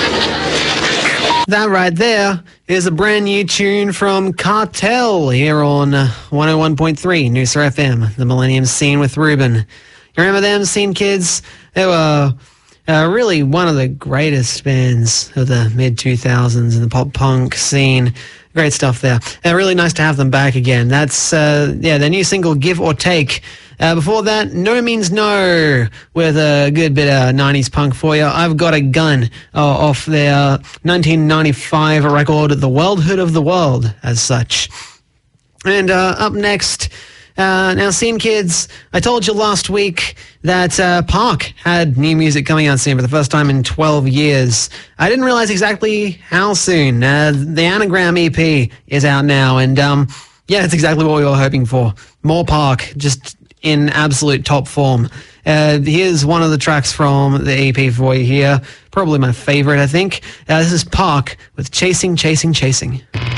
That right there is a brand new tune from Cartel here on 101.3 Noosa FM, the Millennium Scene with Ruben. You remember them, Scene Kids? They were really one of the greatest bands of the mid-2000s in the pop-punk scene. Great stuff there. Really nice to have them back again. That's, their new single, Give or Take. Before that, No Means No, with a good bit of 90s punk for you. I've Got a Gun off their 1995 record, The Worldhood of the World, as such. And up next, now, Scene Kids, I told you last week that Park had new music coming out soon for the first time in 12 years. I didn't realize exactly how soon. The Anagram EP is out now, and it's exactly what we were hoping for. More Park, just in absolute top form. Here's one of the tracks from the EP for you here. Probably my favorite, I think. This is Park with Chasing, Chasing, Chasing.